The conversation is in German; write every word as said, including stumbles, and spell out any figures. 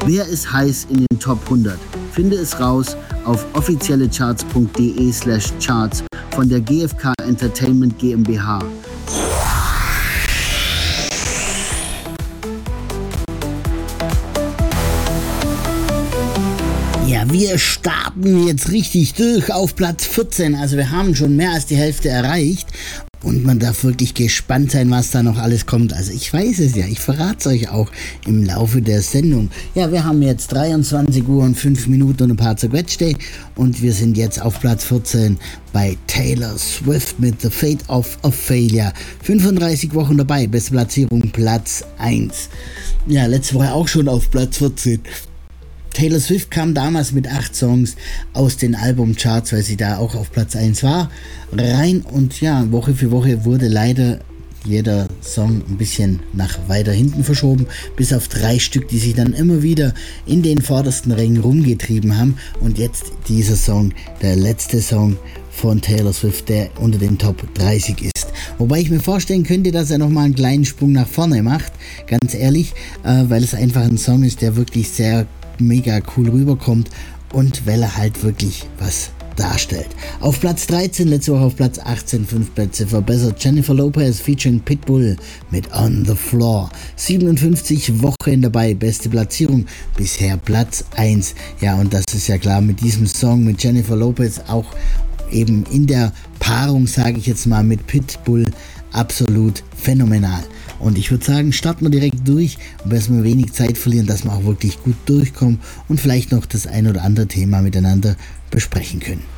Wer ist heiß in den Top hundert? Finde es raus auf offiziellecharts.de slash charts von der G F K Entertainment GmbH. Ja, wir starten jetzt richtig durch auf Platz vierzehn. Also wir haben schon mehr als die Hälfte erreicht. Und man darf wirklich gespannt sein, was da noch alles kommt. Also ich weiß es ja, ich verrate es euch auch im Laufe der Sendung. Ja, wir haben jetzt dreiundzwanzig Uhr und fünf Minuten und ein paar zerquetschte. Und wir sind jetzt auf Platz vierzehn bei Taylor Swift mit The Fate of Ophelia. fünfunddreißig Wochen dabei, beste Platzierung Platz eins. Ja, letzte Woche auch schon auf Platz vierzehn. Taylor Swift kam damals mit acht Songs aus den Albumcharts, weil sie da auch auf Platz eins war, rein. Und ja, Woche für Woche wurde leider jeder Song ein bisschen nach weiter hinten verschoben, bis auf drei Stück, die sich dann immer wieder in den vordersten Rängen rumgetrieben haben. Und jetzt dieser Song, der letzte Song von Taylor Swift, der unter den Top dreißig ist. Wobei ich mir vorstellen könnte, dass er nochmal einen kleinen Sprung nach vorne macht, ganz ehrlich, äh, weil es einfach ein Song ist, der wirklich sehr mega cool rüberkommt und weil er halt wirklich was darstellt. Auf Platz dreizehn, letzte Woche auf Platz achtzehn, fünf Plätze verbessert, Jennifer Lopez featuring Pitbull mit On the Floor. siebenundfünfzig Wochen dabei, beste Platzierung, bisher Platz eins. Ja, und das ist ja klar, mit diesem Song mit Jennifer Lopez auch eben in der Paarung, sage ich jetzt mal, mit Pitbull absolut phänomenal. Und ich würde sagen, starten wir direkt durch und dass wir wenig Zeit verlieren, dass wir auch wirklich gut durchkommen und vielleicht noch das ein oder andere Thema miteinander besprechen können.